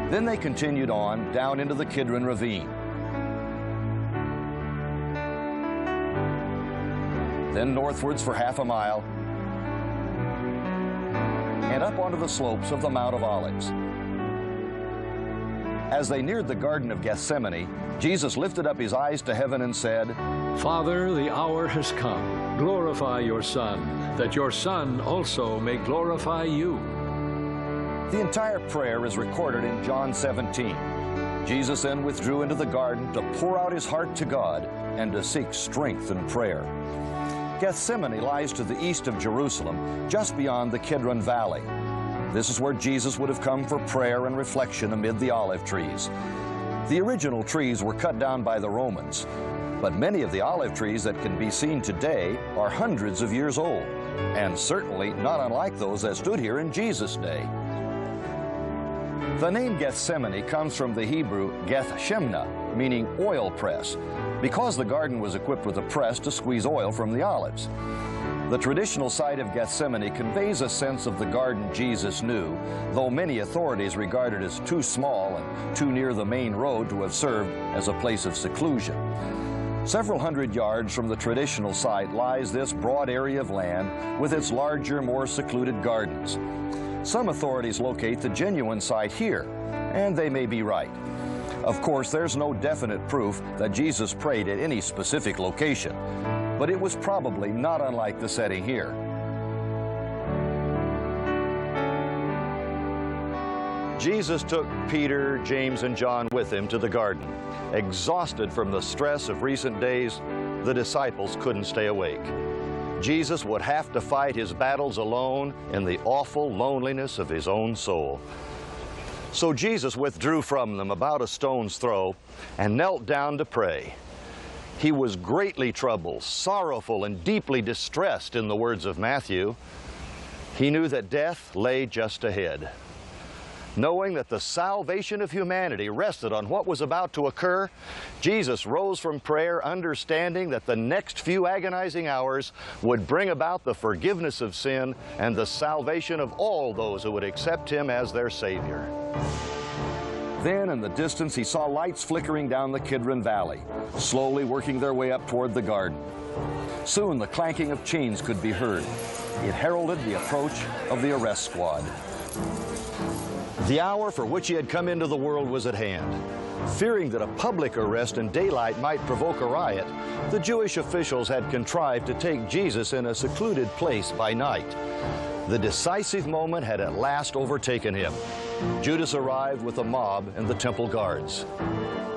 Then they continued on down into the Kidron Ravine. Then northwards for half a mile, and up onto the slopes of the Mount of Olives. As they neared the Garden of Gethsemane, Jesus lifted up his eyes to heaven and said, Father, the hour has come. Glorify your Son, that your Son also may glorify you. The entire prayer is recorded in John 17. Jesus then withdrew into the garden to pour out his heart to God and to seek strength in prayer. Gethsemane lies to the east of Jerusalem, just beyond the Kidron Valley. This is where Jesus would have come for prayer and reflection amid the olive trees. The original trees were cut down by the Romans, but many of the olive trees that can be seen today are hundreds of years old, and certainly not unlike those that stood here in Jesus' day. The name Gethsemane comes from the Hebrew Geth Shemna, meaning oil press, because the garden was equipped with a press to squeeze oil from the olives. The traditional site of Gethsemane conveys a sense of the garden Jesus knew, though many authorities regard it as too small and too near the main road to have served as a place of seclusion. Several hundred yards from the traditional site lies this broad area of land with its larger, more secluded gardens. Some authorities locate the genuine site here, and they may be right. Of course, there's no definite proof that Jesus prayed at any specific location, but it was probably not unlike the setting here. Jesus took Peter, James, and John with him to the garden. Exhausted from the stress of recent days, the disciples couldn't stay awake. Jesus would have to fight his battles alone in the awful loneliness of his own soul. So Jesus withdrew from them about a stone's throw and knelt down to pray. He was greatly troubled, sorrowful, and deeply distressed, in the words of Matthew. He knew that death lay just ahead. Knowing that the salvation of humanity rested on what was about to occur, Jesus rose from prayer, understanding that the next few agonizing hours would bring about the forgiveness of sin and the salvation of all those who would accept him as their Savior. Then in the distance he saw lights flickering down the Kidron Valley, slowly working their way up toward the garden. Soon the clanking of chains could be heard. It heralded the approach of the arrest squad. The hour for which he had come into the world was at hand. Fearing that a public arrest in daylight might provoke a riot, the Jewish officials had contrived to take Jesus in a secluded place by night. The decisive moment had at last overtaken him. Judas arrived with a mob and the temple guards.